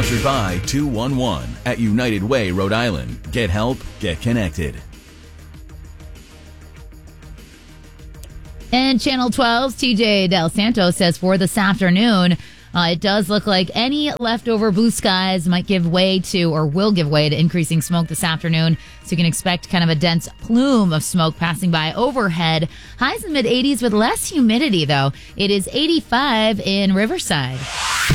Sponsored by 211 at United Way, Rhode Island. Get help, get connected. And Channel 12's TJ Del Santo says for this afternoon, it does look like any leftover blue skies might give way to, or will give way to, increasing smoke this afternoon. So you can expect kind of a dense plume of smoke passing by overhead. Highs in the mid-80s with less humidity, though. It is 85 in Riverside.